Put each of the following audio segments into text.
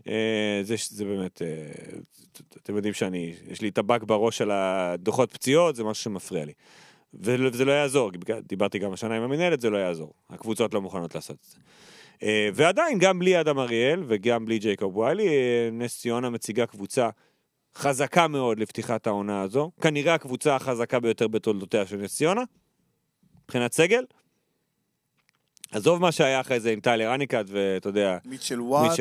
זה באמת, אתם יודעים יש לי טבק בראש על הדוחות פציעות, זה משהו שמפריע לי. וזה לא יעזור, דיברתי גם השנה עם המנהלת, זה לא יעזור. הקבוצות לא מוכנות לעשות את זה. ועדיין, גם בלי אדם אריאל וגם בלי ג'ייקוב וויילי, נס ציונה מציגה קבוצה חזקה מאוד לפתיחת העונה הזו. כנראה הקבוצה החזקה ביותר בתולדותיה של נס ציונה, מבחינת סגל. עזוב מה שהיה אחרי זה עם טיילר אניקאט, ואתה יודע, מיטשל וואט,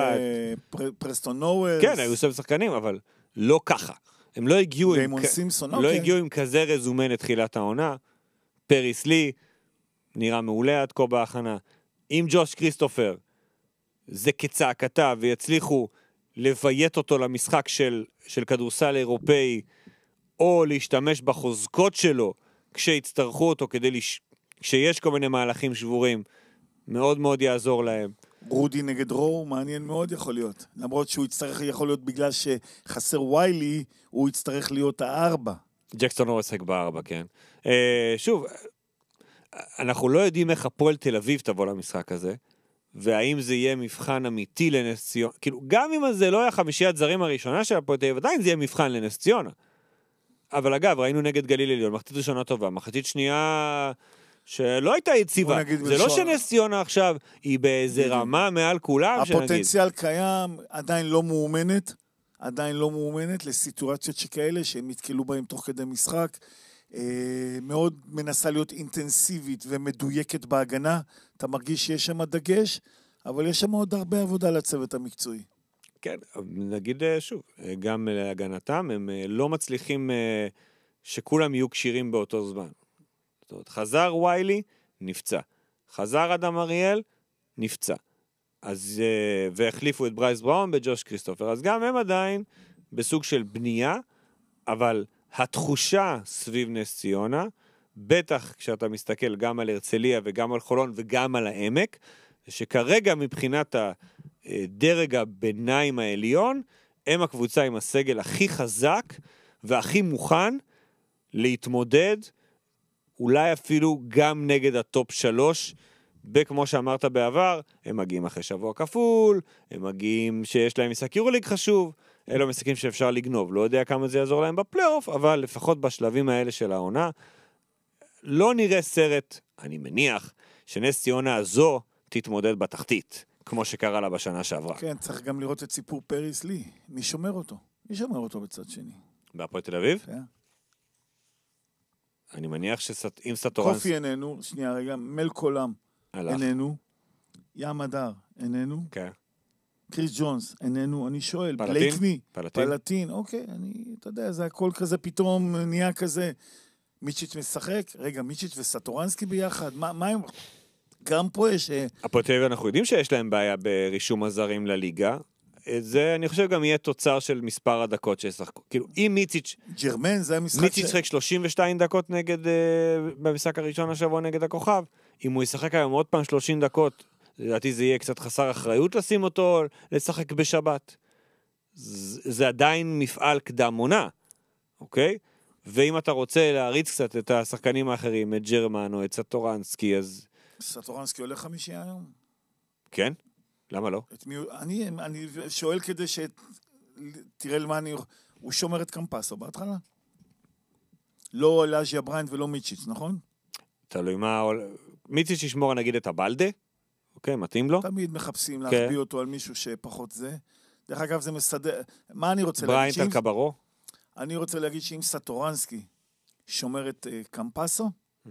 פרסטון נוורס. כן, היו סוף שחקנים, אבל לא ככה. הם לא הגיעו עם כזה רזומה לתחילת העונה. פריס לי, נראה מעולה עד כה בהכנה. עם ג'וש כריסטופר, זה כצעקתה, ויצליחו לביית אותו למשחק של כדורסל אירופאי, או להשתמש בחוזקות שלו, כשיצטרכו אותו, כשיש כל מיני מהלכים שבורים, מאוד מאוד יעזור להם. רודי נגד רו, מעניין מאוד יכול להיות. למרות שהוא יצטרך, יכול להיות בגלל שחסר ויילי, הוא יצטרך להיות 4. ג'קסון לא עסק 4, כן. שוב, אנחנו לא יודעים איך הפועל תל אביב תבוא למשחק הזה, והאם זה יהיה מבחן אמיתי לנס ציונה. כאילו, גם אם זה לא היה 5 זרים הראשונה של הפועל תל אביב, עדיין זה יהיה מבחן לנס ציונה. אבל אגב, ראינו נגד גליל עליון, מחצית ראשונה טובה, מחצית שנייה שלא הייתה יציבה. זה לא שנס ציונה עכשיו היא באיזה רמה מעל כולם. הפוטנציאל קיים, עדיין לא מאומנת לסיטואציות שכאלה שהם יתקלו בהם תוך כדי משחק. מאוד מנסה להיות אינטנסיבית ומדויקת בהגנה. אתה מרגיש שיש שם דגש, אבל יש שם עוד הרבה עבודה לצוות המקצועי. כן, נגיד שוב, גם להגנתם, הם לא מצליחים שכולם יהיו קשירים באותו זמן. זאת אומרת, חזר ויילי, נפצע. חזר אדם אריאל, נפצע. אז, והחליפו את ברייס בראון בג'וש כריסטופר. אז גם הם עדיין בסוג של בנייה, אבל התחושה סביב נס ציונה, בטח כשאתה מסתכל גם על הרצליה וגם על חולון וגם על העמק, שכרגע מבחינת הדרג הביניים העליון, הם הקבוצה עם הסגל הכי חזק והכי מוכן להתמודד, אולי אפילו גם נגד הטופ 3, וכמו שאמרת בעבר, הם מגיעים אחרי שבוע כפול, הם מגיעים שיש להם משחק יורוליג חשוב, אלו משחקים שאפשר לגנוב, לא יודע כמה זה יעזור להם בפלייאוף, אבל לפחות בשלבים האלה של העונה, לא נראה סרט, אני מניח, שנס ציונה הזו תתמודד בתחתית, כמו שקרה לה בשנה שעברה. כן, צריך גם לראות את סיפור פריס לי. מי שומר אותו? מי שומר אותו בצד שני? בהפועל תל אביב? כן. אני מניח שאם סטורנס... קופי איננו, שנייה רגע, מלקולם איננו, ים הדר איננו, כן. קריס ג'ונס איננו, אני שואל, פלטין, אוקיי, אתה יודע, זה הכל כזה פתאום נהיה כזה, מיצ'יץ' משחק, רגע, מיצ'יץ' וסטורנסקי ביחד, מה הם... גם פה יש... הפועל תל אביב אנחנו יודעים שיש להם בעיה ברישום הזרים לליגה, זה אני חושב גם יהיה תוצר של מספר הדקות שישחקו. כאילו, אם מיציץ' ג'רמן, זה המשחק מיציץ' שחק 32 דקות נגד, במשחק הראשון השבוע נגד הכוכב, אם הוא ישחק היום עוד פעם 30 דקות, לדעתי זה יהיה קצת חסר אחריות לשים אותו לשחק בשבת. זה עדיין מפעל קדם עונה, אוקיי? ואם אתה רוצה להריץ קצת את השחקנים האחרים, את ג'רמן או את סטורנסקי, אז... סטורנסקי הולך 5 היום? כן? למה לא? אני שואל כדי תראה למה הוא שומר את קמפסו בהתחלה? לא לאז'יה בריינט ולא מיצ'יץ', נכון? תלוי מה... מיצ'יץ' ישמור נגיד את הבלדה, אוקיי, מתאים לו? תמיד מחפשים להחביא אותו על מישהו שפחות זה. דרך אגב זה מסדר... מה אני רוצה בריינט על קברו? אני רוצה להגיד שאם סטורנסקי שומר את קמפסו,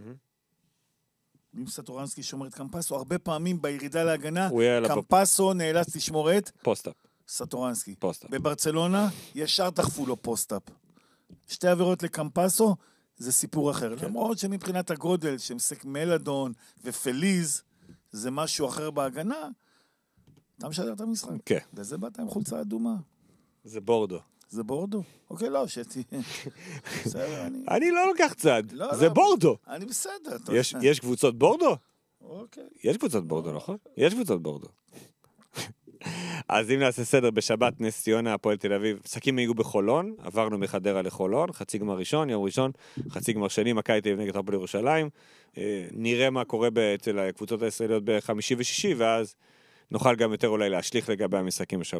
אם סטורנסקי שומר את קמפסו, הרבה פעמים בירידה להגנה, קמפסו נאלץ לשמור את פוסט-אפ. סטורנסקי. פוסט-אפ. בברצלונה ישר דחפו לו פוסט-אפ. 2 עבירות לקמפסו, זה סיפור אחר. כן. למרות שמבחינת הגודל, שמסק מלאדון ופליז, זה משהו אחר בהגנה, אתה משדר את המשחק. כן. וזה באת עם חולצה אדומה. זה בורדו. זה בורדו? אוקיי, לא, שתי. בסדר, אני לא לוקח צד. זה בורדו. אני בסדר. יש קבוצות בורדו? אוקיי. יש קבוצות בורדו, נכון? יש קבוצות בורדו. אז אם נעשה סדר בשבת, נס ציונה, הפועל תל אביב, משחקים יהיו בחולון, עברנו מחדרה לחולון, חצי גמר ראשון, יום ראשון, חצי גמר שני, מכבי תל אביב נגד הפועל ירושלים, נראה מה קורה אצל הקבוצות הישראליות בחמישי ושישי, ואז נוכל גם יותר אולי להשליך לגבי המשחקים